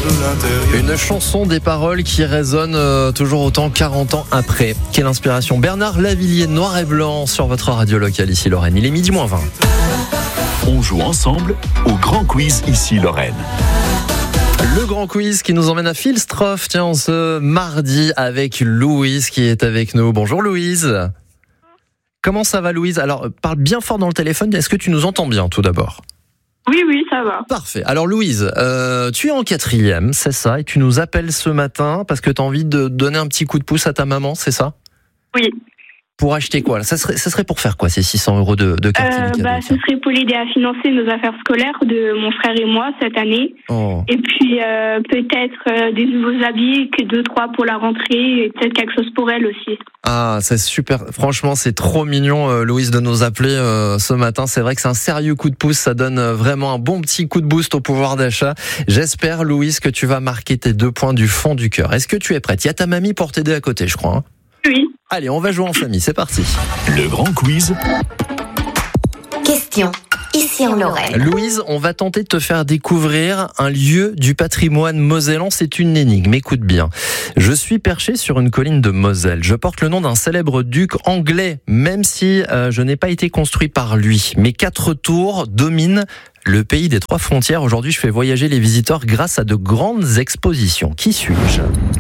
de l'intérieur. Une chanson, des paroles qui résonnent toujours autant 40 ans après. Quelle inspiration. Bernard Lavilliers, Noir et Blanc, sur votre radio locale ici Lorraine. Il est midi moins 20. On joue ensemble au Grand Quiz ici Lorraine. Le grand quiz qui nous emmène à Filstroff, tiens, ce mardi avec Louise qui est avec nous. Bonjour Louise. Comment ça va Louise ? Alors, parle bien fort dans le téléphone, est-ce que tu nous entends bien tout d'abord ? Oui, ça va. Parfait. Alors Louise, tu es en 4e, c'est ça, et tu nous appelles ce matin parce que tu as envie de donner un petit coup de pouce à ta maman, c'est ça ? Oui. Pour acheter quoi ? Ça serait pour faire quoi, ces 600 € de carte illiquide ? Ce serait pour l'aider à financer nos affaires scolaires de mon frère et moi cette année. Oh. Et puis peut-être des nouveaux habits, que 2-3 pour la rentrée, et peut-être quelque chose pour elle aussi. Ah, c'est super. Franchement, c'est trop mignon, Louise, de nous appeler ce matin. C'est vrai que c'est un sérieux coup de pouce. Ça donne vraiment un bon petit coup de boost au pouvoir d'achat. J'espère, Louise, que tu vas marquer tes 2 points du fond du cœur. Est-ce que tu es prête ? Il y a ta mamie pour t'aider à côté, je crois. Hein ? Oui. Allez, on va jouer en famille. C'est parti. Le Grand Quiz. Question. Ici en Lorraine. Louise, on va tenter de te faire découvrir un lieu du patrimoine mosellan. C'est une énigme, écoute bien. Je suis perché sur une colline de Moselle. Je porte le nom d'un célèbre duc anglais, même si je n'ai pas été construit par lui. Mes 4 tours dominent le pays des 3 frontières. Aujourd'hui, je fais voyager les visiteurs grâce à de grandes expositions. Qui suis-je ?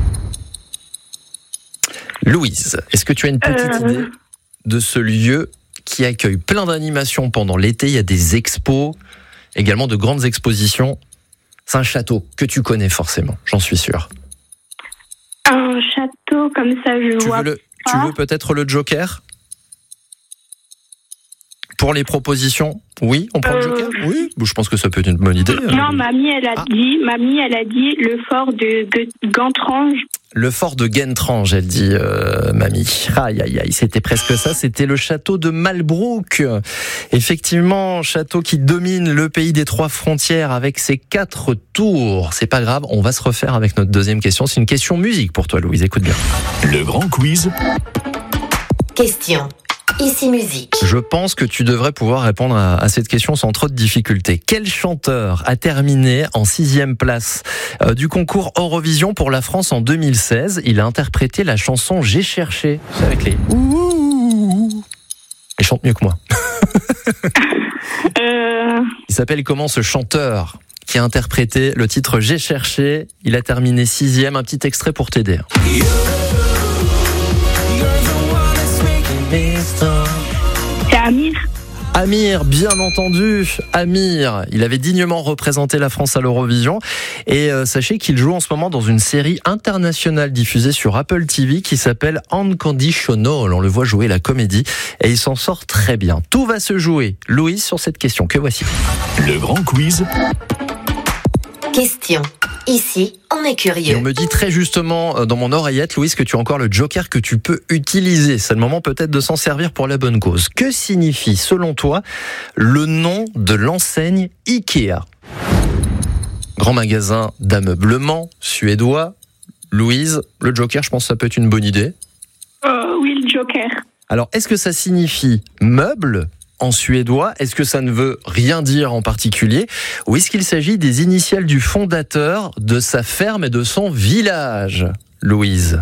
Louise, est-ce que tu as une petite idée de ce lieu qui accueille plein d'animations pendant l'été? Il y a des expos, également de grandes expositions. C'est un château que tu connais forcément, j'en suis sûr. Un château comme ça, je vois pas. Tu veux peut-être le joker ? Pour les propositions, oui, on prend le joker ? Oui, je pense que ça peut être une bonne idée. Non, mamie, elle a dit le fort de Gantrange. Le fort de Gentrange, elle dit, mamie. Aïe, aïe, aïe, c'était presque ça. C'était le château de Malbrouck. Effectivement, château qui domine le pays des 3 frontières avec ses 4 tours. C'est pas grave, on va se refaire avec notre deuxième question. C'est une question musique pour toi, Louise. Écoute bien. Le Grand Quiz. Question. Ici musique. Je pense que tu devrais pouvoir répondre à cette question sans trop de difficultés. Quel chanteur a terminé en 6e place du concours Eurovision pour la France en 2016 ? Il a interprété la chanson J'ai cherché. C'est avec les ouh. Il chante mieux que moi. Il s'appelle comment ce chanteur qui a interprété le titre J'ai cherché ? Il a terminé 6e. Un petit extrait pour t'aider. C'est Amir. Amir, bien entendu, Amir. Il avait dignement représenté la France à l'Eurovision. Et sachez qu'il joue en ce moment dans une série internationale diffusée sur Apple TV qui s'appelle Unconditional. On le voit jouer la comédie et il s'en sort très bien. Tout va se jouer, Louise, sur cette question que voici. Le Grand Quiz. Question. Ici, on est curieux. Et on me dit très justement dans mon oreillette, Louise, que tu as encore le joker que tu peux utiliser. C'est le moment peut-être de s'en servir pour la bonne cause. Que signifie, selon toi, le nom de l'enseigne Ikea ? Grand magasin d'ameublement suédois. Louise, le joker, je pense que ça peut être une bonne idée. Oui, le joker. Alors, est-ce que ça signifie meuble en suédois? Est-ce que ça ne veut rien dire en particulier? Ou est-ce qu'il s'agit des initiales du fondateur de sa ferme et de son village, Louise?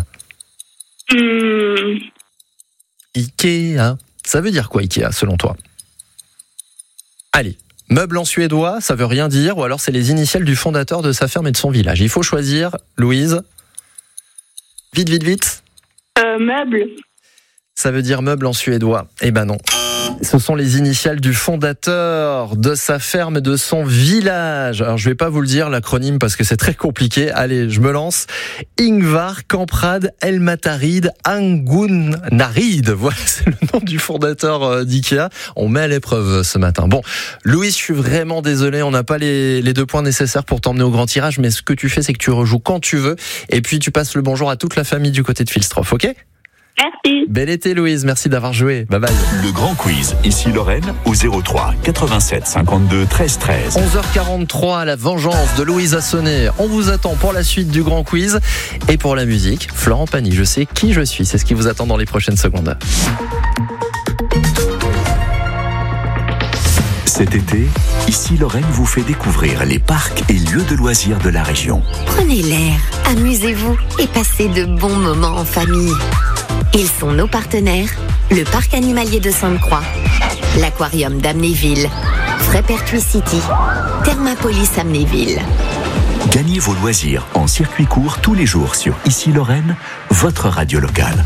Ikea. Ça veut dire quoi, Ikea, selon toi? Allez, meuble en suédois, ça veut rien dire, ou alors c'est les initiales du fondateur de sa ferme et de son village. Il faut choisir, Louise. Vite, vite, vite. Meuble. Ça veut dire meuble en suédois. Eh ben non. Ce sont les initiales du fondateur de sa ferme et de son village. Alors je vais pas vous le dire l'acronyme parce que c'est très compliqué. Allez, je me lance. Ingvar Kamprad Elmatarid Angunnarid. Voilà, c'est le nom du fondateur d'Ikea. On met à l'épreuve ce matin. Bon, Louis, je suis vraiment désolé. On n'a pas les 2 points nécessaires pour t'emmener au grand tirage. Mais ce que tu fais, c'est que tu rejoues quand tu veux. Et puis tu passes le bonjour à toute la famille du côté de Filstroff, ok ? Merci. Bel été, Louise. Merci d'avoir joué. Bye bye. Le grand quiz, ici Lorraine, au 03 87 52 13 13. 11h43, la vengeance de Louise a sonné. On vous attend pour la suite du grand quiz. Et pour la musique, Florent Pagny, je sais qui je suis. C'est ce qui vous attend dans les prochaines secondes. Cet été, Ici Lorraine vous fait découvrir les parcs et lieux de loisirs de la région. Prenez l'air, amusez-vous et passez de bons moments en famille. Ils sont nos partenaires, le parc animalier de Sainte-Croix, l'aquarium d'Amnéville, Frépertuis City, Thermapolis Amnéville. Gagnez vos loisirs en circuit court tous les jours sur Ici Lorraine, votre radio locale.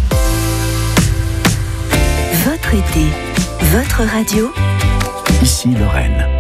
Votre été, votre radio. Ici Lorraine.